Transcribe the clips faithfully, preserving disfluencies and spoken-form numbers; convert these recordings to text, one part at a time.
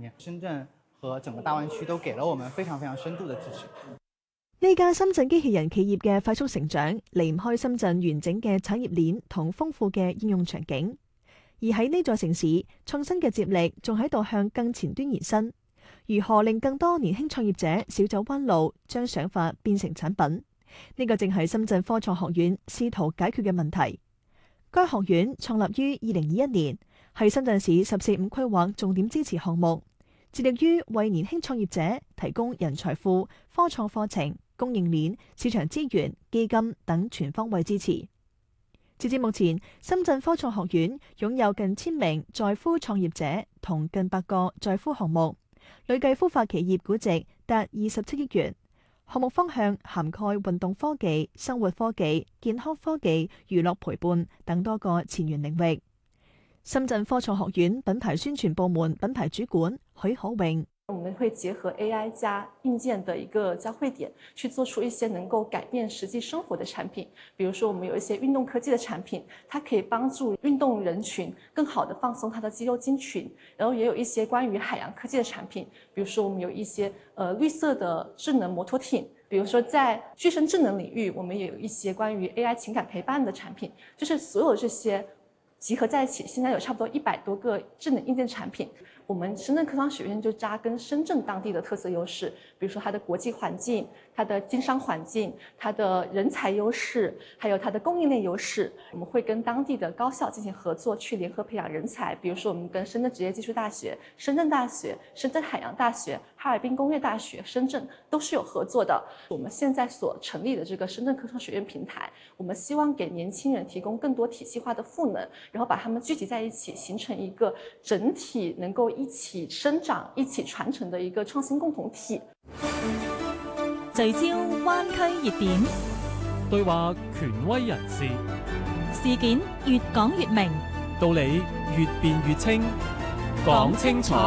面。深圳和整個大灣區都給了我們非常非常深度的支持。 呢家深圳機器人企業嘅快速成長，離唔開深圳完整嘅產業鏈同豐富嘅應用場景。而喺呢座城市，創新嘅接力仲喺度向更前端延伸。如何令更多年輕創業者少走彎路，將想法變成產品？呢個正係深圳科創學院試圖解決嘅問題。該學院創立於二零二一年，係深圳市十四五規劃重點支持項目，致力於為年輕創業者提供人才庫、科創課程、供應鏈、市場資源、基金等全方位支持。截至目前，深圳科創學院擁有近千名在孵創業者同近百個在孵項目，累計孵化企業估值達二十七億元。項目方向涵蓋運動科技、生活科技、健康科技、娛樂陪伴等多個前沿領域。深圳科創學院品牌宣傳部門品牌主管許可榮。 我們會結合 A I 加硬件的一個交匯點，去做出一些能夠改變實際生活的產品。比如說，我們有一些運動科技的產品，它可以幫助運動人群更好地放鬆它的肌肉筋群。然後也有一些關於海洋科技的產品，比如說我們有一些呃綠色的智能摩托艇。比如說在具身智能領域，我們也有一些關於 A I 情感陪伴的產品。就是所有這些集合在一起，現在有差不多一百多個智能硬件產品。我們深圳科創學院就扎根深圳當地的特色優勢，比如說它的國際環境、它的經商環境、它的人才優勢，還有它的供應鏈優勢。我們會跟當地的高校進行合作，去聯合培養人才。比如說我們跟深圳職業技術大學、深圳大學、深圳海洋大學、哈爾濱工業大學、深圳都是有合作的。我們現在所成立的這個深圳科創學院平台，我們希望給年輕人提供更多體系化的賦能，然後把他們聚集在一起，形成一個整體能夠一起生長、一起傳承的一個創新共同體。 聚焦灣區熱點， 對話權威人士， 事件越講越明， 道理越辯越清，講清楚。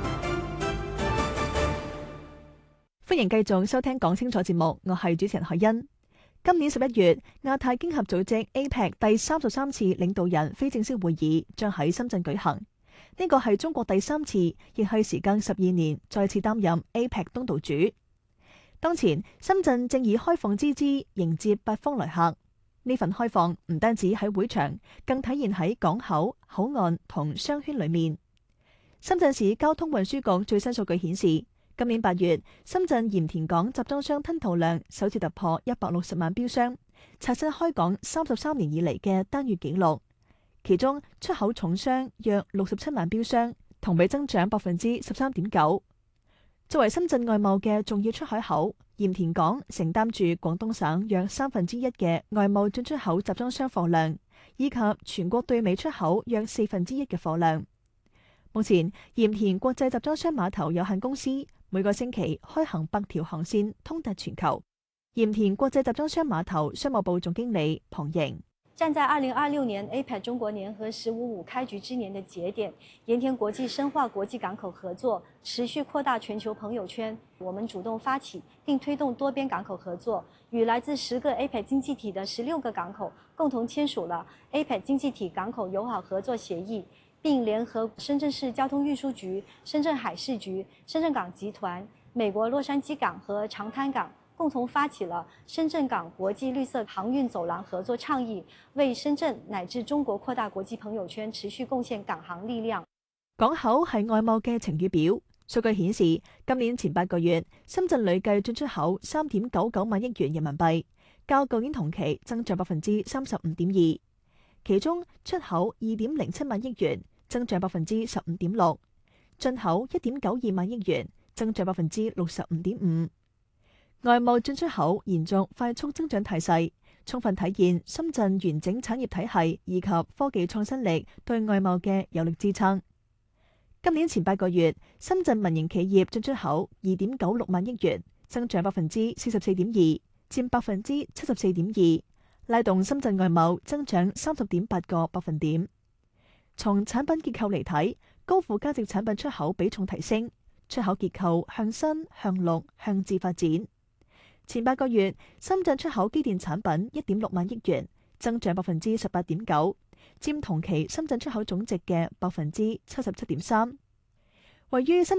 歡迎繼續收聽講清楚節目，我係主持人海欣。今年十一月，亞太經合組織 A P E C 第三十三次領導人非正式會議將喺深圳舉行。呢個係中國第三次，亦係時間十二年再次擔任 A P E C 東道主。當前，深圳正以開放之姿迎接八方來客。呢份開放唔單止喺會場，更體現喺港口、口岸同商圈裏面。深圳市交通運輸局最新數據顯示，今年八月，深圳鹽田港集裝箱吞吐量首次突破一百六十萬標箱，刷新開港三十三年以嚟嘅單月紀錄。其中出口重箱約六十七萬標箱，同比增長百分之十三點九。作為深圳外貿嘅重要出海口，鹽田港承擔住廣東省約三分之一嘅外貿進出口集裝箱貨量，以及全國對美出口約四分之一嘅貨量。目前，鹽田國際集裝箱碼頭有限公司每個星期開行百條航線，通達全球。鹽田國際集裝箱碼頭商務部總經理龐瑩。 站在二零二六年 A P E C 中國年和十五五開局之年的節點，鹽田國際深化國際港口合作，持續擴大全球朋友圈。我們主動發起並推動多邊港口合作，與來自十個 A P E C 經濟體的十六個港口共同簽署了 A P E C 經濟體港口友好合作協議，並聯合深圳市交通運輸局、深圳海事局、深圳港集團、美國洛杉磯港和長灘港，共同發起了深圳港國際綠色航運走廊合作倡議，為深圳乃至中國擴大國際朋友圈持續貢獻港航力量。 港口係外貿嘅晴雨表，數據顯示今年前八個月，深圳累計進出口三點九九萬億元人民幣，較舊年同期增長百分之三十五點二。其中出口二點零七萬億元，增長百分之十五點六；進口一點九二萬億元，增長百分之六十五點五。外貿進出口延續快速增長態勢，充分體現深圳完整產業體系以及科技創新力對外貿嘅有力支撐。今年前八個月，深圳民營企業進出口二點九六萬億元，增長百分之四十四點二，佔百分之七十四點二，拉動深圳外貿增長三十點八個百分點。從產品結構嚟睇，高附加值產品出口比重提升，出口結構向新、向綠、向智發展。前八個月，深圳出口機電產品一點六萬億元，增長百分之十八點九，佔同期深圳出口總值嘅百分之七十七點三。位於深